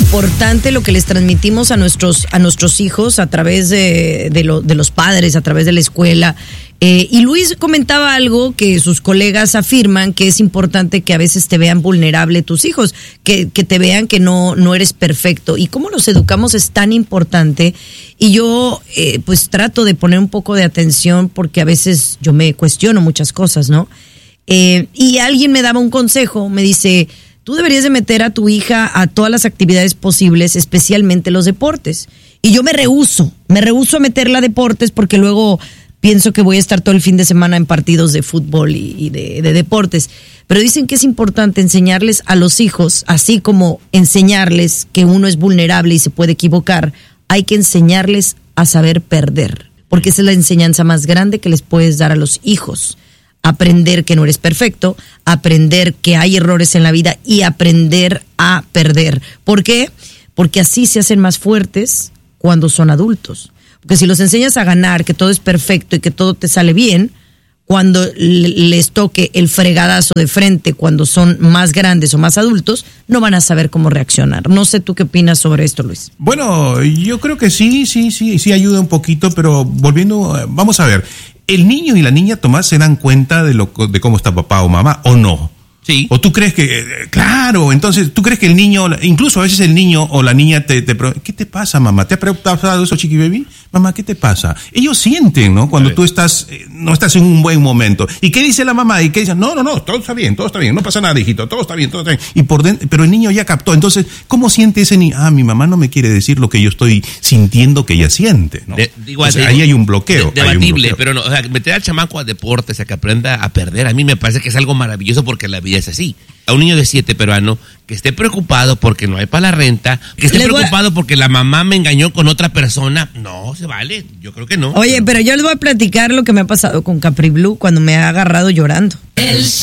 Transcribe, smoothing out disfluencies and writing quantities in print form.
importante lo que les transmitimos a nuestros hijos a través de los padres, a través de la escuela. Y Luis comentaba algo que sus colegas afirman, que es importante que a veces te vean vulnerable tus hijos, que te vean que no eres perfecto. Y cómo los educamos es tan importante. Y yo pues trato de poner un poco de atención porque a veces yo me cuestiono muchas cosas, ¿no? Y alguien me daba un consejo, me dice: tú deberías de meter a tu hija a todas las actividades posibles, especialmente los deportes. Y yo me rehúso a meterla a deportes porque luego pienso que voy a estar todo el fin de semana en partidos de fútbol y de deportes. Pero dicen que es importante enseñarles a los hijos, así como enseñarles que uno es vulnerable y se puede equivocar, hay que enseñarles a saber perder. Porque esa es la enseñanza más grande que les puedes dar a los hijos. Aprender que no eres perfecto, aprender que hay errores en la vida y aprender a perder. ¿Por qué? Porque así se hacen más fuertes cuando son adultos. Porque si los enseñas a ganar, que todo es perfecto y que todo te sale bien, cuando les toque el fregadazo de frente, cuando son más grandes o más adultos, no van a saber cómo reaccionar. No sé tú qué opinas sobre esto, Luis. Bueno, yo creo que sí ayuda un poquito, pero volviendo, vamos a ver, ¿el niño y la niña, Tomás, se dan cuenta de cómo está papá o mamá o no? Sí. ¿O tú crees que, claro, entonces, tú crees que el niño, incluso a veces el niño o la niña te pregunta: ¿qué te pasa, mamá? ¿Te ha pasado eso, chiqui baby? Mamá, ¿qué te pasa? Ellos sienten, ¿no? Cuando tú no estás en un buen momento. ¿Y qué dice la mamá? ¿Y qué dice? No, todo está bien, no pasa nada, hijito, todo está bien. Y por dentro, pero el niño ya captó. Entonces, ¿cómo siente ese niño? Mi mamá no me quiere decir lo que yo estoy sintiendo que ella siente, ¿no? Ahí hay un bloqueo. Debatible, pero no, o sea, meter al chamaco a deportes, a que aprenda a perder, a mí me parece que es algo maravilloso porque la vida es así. A un niño de 7 peruano que esté preocupado porque no hay para la renta, que esté preocupado porque la mamá me engañó con otra persona, no se vale, yo creo que no. Oye, pero yo les voy a platicar lo que me ha pasado con Capri Blue cuando me ha agarrado llorando.